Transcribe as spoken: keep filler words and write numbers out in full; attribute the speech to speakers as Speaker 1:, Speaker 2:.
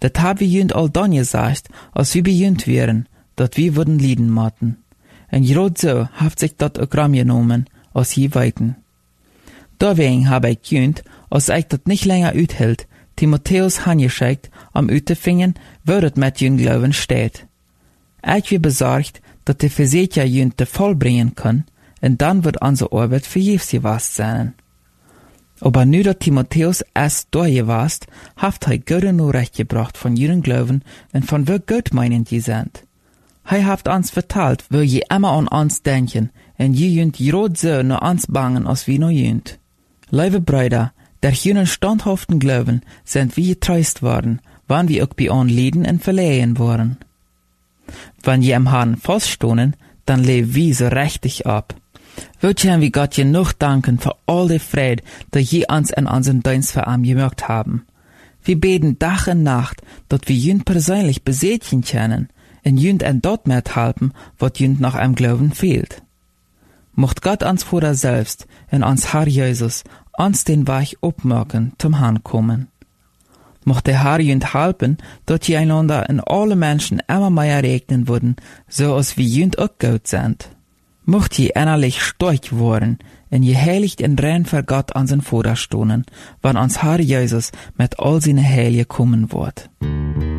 Speaker 1: Dat hab wie jünd al dan gesagt, als wie bejünd wären, dat wie würden lieden maten. En grad so haft sich dat ook ram genommen, als je weiten. Deswegen habe ich jünd, als ich dat nicht länger uithält, Timotheus hangeschickt, am utefingen, wo dat mit jünd Glauben steht. Ich wie besorgt, dat de Versetja jünd de vollbringen kann, en dann wird unsere Arbeit vergebens gewast sein. Aber nu dat Timotheus erst durchgewast, haft er gute Nachricht gebracht von ihren Glauben und von wo Gott meinend je sind. Hij haft uns vertalt, wo je immer an uns denken, en je jünd grad so nur uns bangen, als wie no jünd. Liebe Brüder, der jünen standhaften Glauben sind wie getreust worden, wann wir auch bei an Lieden und verlehen worden. Wenn je am Herrn feststohnen, dann leben wir so richtig ab. Würden wir Gott genug danken für all die Freude, die je uns in unseren Dienst für ihn gemacht haben. Wir beten Tag und Nacht, dass wir jünd persönlich besätchen können, und jünd en dort mithelfen, was jünd nach einem Glauben fehlt. Mocht Gott uns Vater selbst und uns Herr Jesus uns den Weg aufmachen, zum Herrn kommen. Mocht der Herr jünd helfen, dass je einander in alle Menschen immer mehr regnen würden, so als wie jünd auch gut sind. Mocht je innerlich stark worden, und je heiligt in rein für Gott an sein Vater stohnen, wann uns Herr Jesus mit all seine Heilige kommen wird.